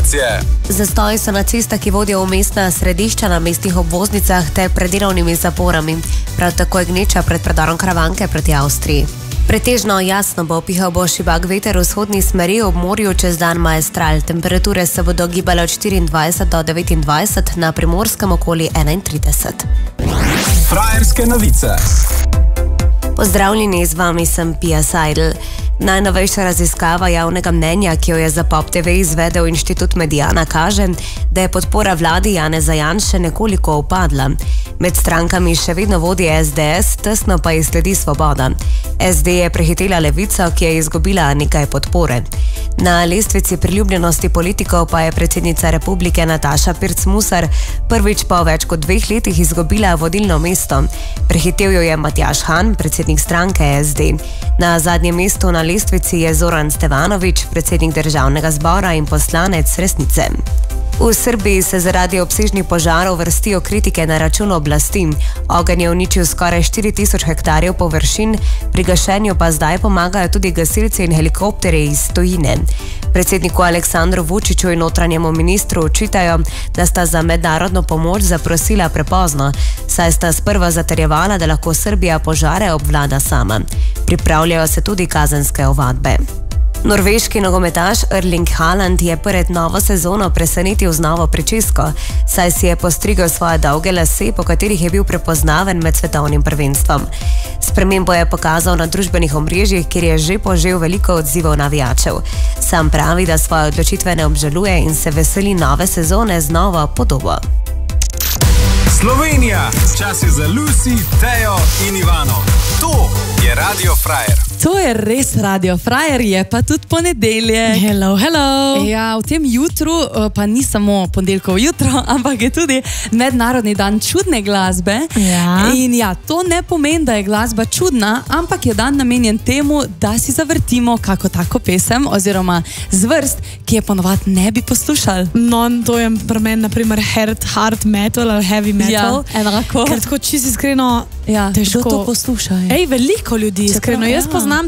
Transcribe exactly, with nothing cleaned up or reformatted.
informacije. Zastoji so na cestah, ki vodijo v mestna središča, na mestnih obvoznicah ter pred delovnimi zaporami. Prav tako je gneča pred predorom Karavanke proti Avstriji. Pretežno jasno bo, pihal bo šibak veter v vzhodni smeri, ob morju čez dan maestral. Temperature se bodo gibale od štiriindvajset do devetindvajset, na Primorskem okoli enaintrideset. Frajerske novice. Pozdravljeni, z vami sem Pia Seidel. Najnovejša raziskava javnega mnenja, ki jo je za Pop T V izvedel Inštitut Mediana, kaže, da je podpora vladi Janeza Janše nekoliko upadla. Med strankami še vedno vodi S D S, tesno pa ji sledi Svoboda. S D je prehitela Levico, ki je izgubila nekaj podpore. Na lestvici priljubljenosti politikov pa je predsednica republike Nataša Pirc Musar prvič po več kot dveh letih izgubila vodilno mesto. Prehitel jo je Matjaž Han, predsednik stranke S D. Na zadnjem mestu na lestvici je Zoran Stevanović, predsednik državnega zbora in poslanec Resnice. V Srbiji se zaradi obsežnih požarov vrstijo kritike na račun oblasti. Ogenj je uničil skoraj štiri tisoč hektarjev površin, pri gašenju pa zdaj pomagajo tudi gasilci in helikopterji iz tujine. Predsedniku Aleksandru Vučiću in notranjemu ministru očitajo, da sta za mednarodno pomoč zaprosila prepozno, saj sta sprva zatrjevala, da lahko Srbija požare obvlada sama. Pripravljajo se tudi kazenske ovadbe. Norveški nogometaš Erling Haaland je pred novo sezono presenetil z novo pričesko, saj si je postrigel svoje dolge lase, po katerih je bil prepoznaven med svetovnim prvenstvom. Spremembo je pokazal na družbenih omrežjih, kjer je že požel veliko odzivov navijačev. Sam pravi, da svoje odločitve ne obžaluje in se veseli nove sezone z novo podobo. Slovenija, čas je za Lucy, Tejo in Ivano. To je Radio Frajer. To je res Radio Frajer, je pa tudi ponedeljek. Hello, hello. Ja, v tem jutru, pa ni samo ponedeljkovo jutro, ampak je tudi mednarodni dan čudne glasbe. Ja. In ja, to ne pomeni, da je glasba čudna, ampak je dan namenjen temu, da si zavrtimo kako tako pesem oziroma zvrst, ki je ponovadi ne bi poslušali. No, to je pri meni, na primer, hard, hard metal ali heavy metal. Ja, enako. Ker tako čisto iskreno Ja, težko to poslušaj. Ej, veliko ljudi, iskreno. Jaz poznam